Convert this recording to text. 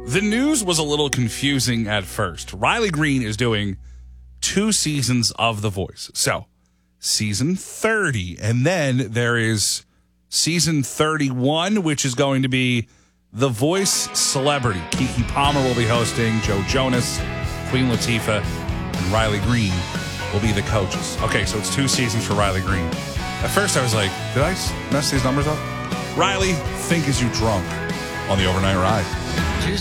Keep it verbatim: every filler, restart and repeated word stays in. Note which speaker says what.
Speaker 1: The news was a little confusing at first. Riley Green is doing two seasons of The Voice. So, season thirty. And then there is season thirty-one, which is going to be The Voice Celebrity. Keke Palmer will be hosting, Joe Jonas, Queen Latifah, and Riley Green will be the coaches. Okay, so it's two seasons for Riley Green. At first I was like, did I mess these numbers up? Riley, think as you drunk on the Overnight Ride.